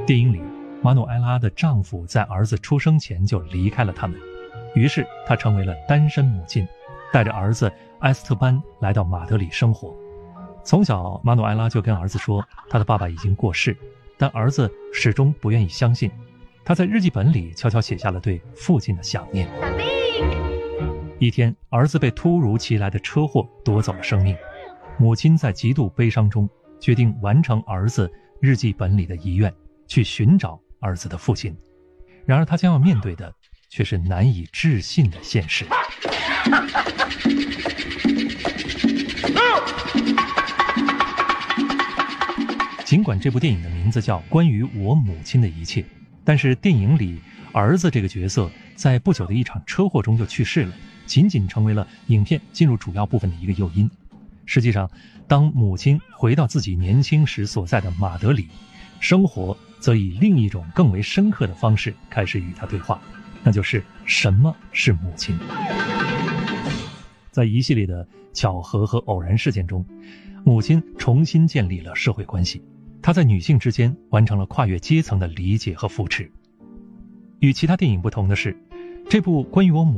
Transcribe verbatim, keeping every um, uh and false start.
电影里，马努埃拉的丈夫在儿子出生前就离开了他们，于是她成为了单身母亲，带着儿子埃斯特班来到马德里生活。从小，马努埃拉就跟儿子说他的爸爸已经过世，但儿子始终不愿意相信。他在日记本里悄悄写下了对父亲的想念。一天，儿子被突如其来的车祸夺走了生命，母亲在极度悲伤中决定完成儿子日记本里的遗愿，去寻找儿子的父亲。然而他将要面对的却是难以置信的现实。尽管这部电影的名字叫《关于我母亲的一切》，但是电影里儿子这个角色在不久的一场车祸中就去世了，仅仅成为了影片进入主要部分的一个诱因。实际上，当母亲回到自己年轻时所在的马德里，生活则以另一种更为深刻的方式开始与他对话，那就是什么是母亲。在一系列的巧合和偶然事件中，母亲重新建立了社会关系，她在女性之间完成了跨越阶层的理解和扶持。与其他电影不同的是，这部关于我母